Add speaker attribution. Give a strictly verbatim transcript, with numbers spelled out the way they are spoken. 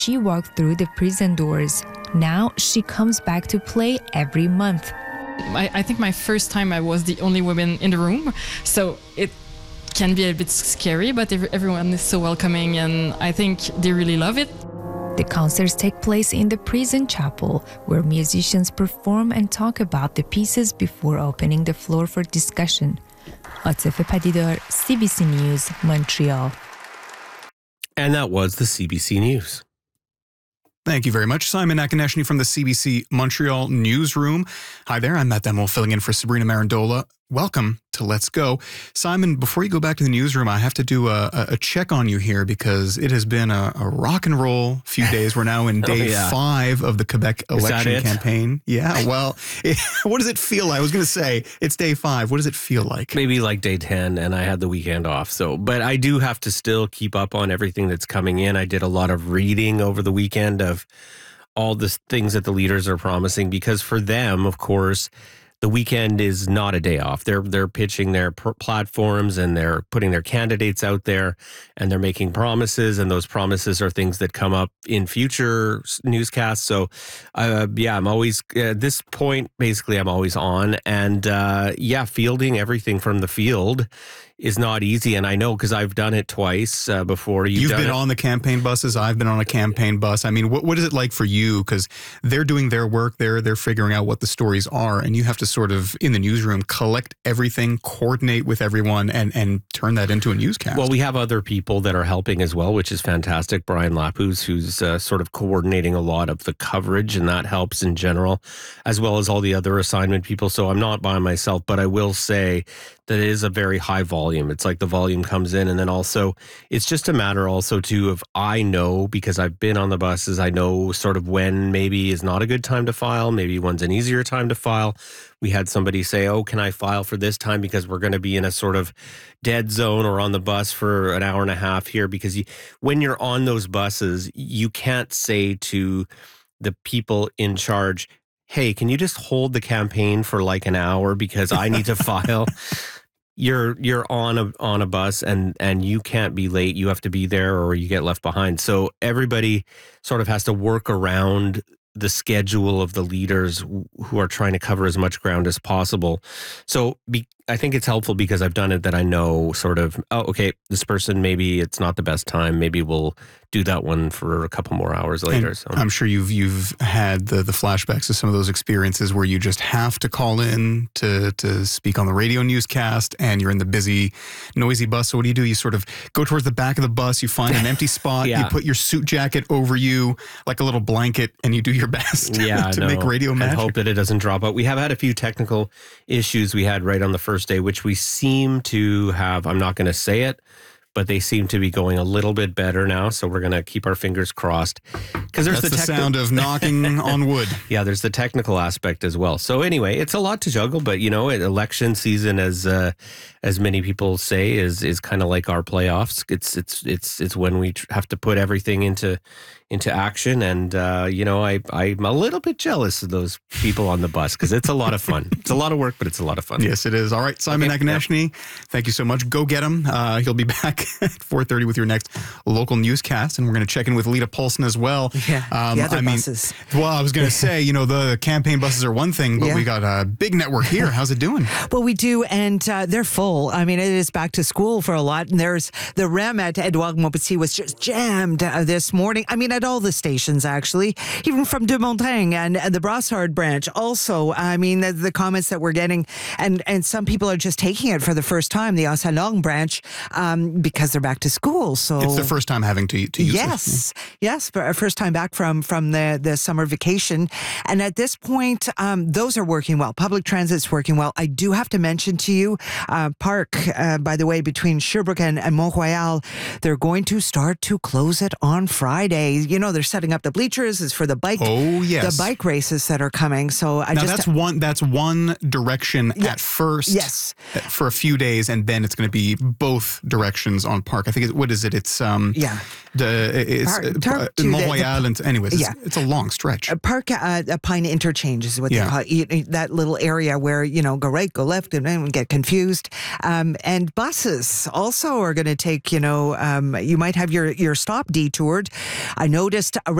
Speaker 1: She walked through the prison doors. Now she comes back to play every month.
Speaker 2: I, I think my first time I was the only woman in the room, so it can be a bit scary, but everyone is so welcoming and I think they really love it.
Speaker 1: The concerts take place in the prison chapel, where musicians perform and talk about the pieces before opening the floor for discussion. Atife Padidar, C B C News, Montreal.
Speaker 3: And that was the C B C News.
Speaker 4: Thank you very much. Simon Akineshny from the C B C Montreal newsroom. Hi there, I'm Matt Demel filling in for Sabrina Marandola. Welcome to Let's Go. Simon, before you go back to the newsroom, I have to do a, a check on you here because it has been a, a rock and roll few days. We're now in day
Speaker 3: oh, yeah.
Speaker 4: five of the Quebec election
Speaker 3: it?
Speaker 4: campaign. Yeah, well, it, what does it feel like? I was going to say, it's day five. What does it feel like?
Speaker 3: Maybe like day ten, and I had the weekend off. So, but I do have to still keep up on everything that's coming in. I did a lot of reading over the weekend of all the things that the leaders are promising, because for them, of course, the weekend is not a day off. They're they're pitching their pr- platforms and they're putting their candidates out there and they're making promises, and those promises are things that come up in future newscasts. So, uh, yeah, I'm always at this point. Basically, I'm always on, and uh, yeah, fielding everything from the field is not easy, and I know because I've done it twice uh, before. You've,
Speaker 4: You've
Speaker 3: done
Speaker 4: been
Speaker 3: it.
Speaker 4: on the campaign buses. I've been on a campaign bus. I mean, what what is it like for you? Because they're doing their work. They're they're figuring out what the stories are, and you have to sort of in the newsroom collect everything, coordinate with everyone, and and turn that into a newscast.
Speaker 3: Well, we have other people that are helping as well, which is fantastic. Brian Lapus, who's uh, sort of coordinating a lot of the coverage, and that helps in general, as well as all the other assignment people. So I'm not by myself, but I will say that it is a very high volume. It's like the volume comes in, and then also it's just a matter also too of I know, because I've been on the buses, I know sort of when maybe is not a good time to file, maybe when's an easier time to file. We had somebody say, oh, can I file for this time because we're going to be in a sort of dead zone or on the bus for an hour and a half here, because you, when you're on those buses, you can't say to the people in charge, hey, can you just hold the campaign for like an hour because I need to file? You're you're on a on a bus and and you can't be late. You have to be there or you get left behind. So everybody sort of has to work around the schedule of the leaders who are trying to cover as much ground as possible. So be, I think it's helpful because I've done it that I know sort of, oh, okay, this person, maybe it's not the best time. Maybe we'll do that one for a couple more hours later.
Speaker 4: And
Speaker 3: so
Speaker 4: I'm sure you've you've had the the flashbacks of some of those experiences where you just have to call in to to speak on the radio newscast, and you're in the busy, noisy bus. So what do you do? You sort of go towards the back of the bus. You find an empty spot.
Speaker 3: Yeah.
Speaker 4: You put your suit jacket over you like a little blanket, and you do your best
Speaker 3: yeah,
Speaker 4: to
Speaker 3: no,
Speaker 4: make radio magic.
Speaker 3: And hope that it doesn't drop out. We have had a few technical issues we had right on the first day, which we seem to have. I'm not going to say it, but they seem to be going a little bit better now. So we're going to keep our fingers crossed. Because there's
Speaker 4: That's
Speaker 3: the,
Speaker 4: the
Speaker 3: techni-
Speaker 4: sound of knocking on wood.
Speaker 3: Yeah, there's the technical aspect as well. So anyway, it's a lot to juggle, but you know, election season, as uh, as many people say, is is kind of like our playoffs. It's it's it's it's when we have to put everything into into action, and uh, you know, I I'm a little bit jealous of those people on the bus because it's a lot of fun. It's a lot of work, but it's a lot of fun.
Speaker 4: Yes, it is. All right, Simon
Speaker 3: Okay,
Speaker 4: Akineshny, yep. Thank you so much. Go get him. Uh, he'll be back at four thirty with your next local newscast, and we're going to check in with Lita Paulson as well.
Speaker 5: Yeah,
Speaker 4: um,
Speaker 5: the other
Speaker 4: I mean,
Speaker 5: buses.
Speaker 4: Well, I was going to say, you know, the campaign buses are one thing, but
Speaker 5: Yeah.
Speaker 4: we got a big network here. How's it doing?
Speaker 5: Well, we do, and uh, they're full. I mean, it is back to school for a lot. And there's the R E M at Edouard Montpetit was just jammed uh, this morning. I mean, at all the stations, actually, even from De Montagne and, and the Brassard branch. Also, I mean, the, the comments that we're getting, and, and some people are just taking it for the first time, the Anse-Long branch, um, because they're back to school. So
Speaker 4: It's the first time having to, to use
Speaker 5: yes,
Speaker 4: it.
Speaker 5: yes, but our first time back from from the, the summer vacation. And at this point, um, those are working well. Public transit's working well. I do have to mention to you, uh, Park, uh, by the way, between Sherbrooke and, and Mont-Royal, they're going to start to close it on Friday. You know, they're setting up the bleachers. It's for the bike,
Speaker 4: Oh, yes.
Speaker 5: the bike races that are coming. So I
Speaker 4: Now,
Speaker 5: just
Speaker 4: that's one That's one direction
Speaker 5: Yeah.
Speaker 4: at first.
Speaker 5: Yes.
Speaker 4: For a few days, and then it's going to be both directions on Park. I think, it, what is it? It's, um,
Speaker 5: Yeah.
Speaker 4: the, it's
Speaker 5: Park-
Speaker 4: uh,
Speaker 5: Park
Speaker 4: uh,
Speaker 5: to the- the
Speaker 4: Mont-Royal Island. Anyways, it's,
Speaker 5: Yeah.
Speaker 4: it's a long stretch.
Speaker 5: A park, uh, a Pine Interchange is what
Speaker 4: Yeah.
Speaker 5: they call it. You- That little area where, you know, go right, go left, and then get confused. Um, and buses also are going to take, you know, um, you might have your, your stop detoured. I noticed